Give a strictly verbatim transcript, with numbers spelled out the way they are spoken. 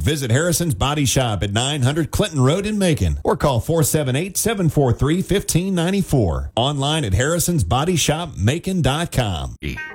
visit Harrison's Body Shop at nine hundred Clinton Road in Macon or call four seven eight, seven four three, one five nine four. Online at harrisons body shop macon dot com.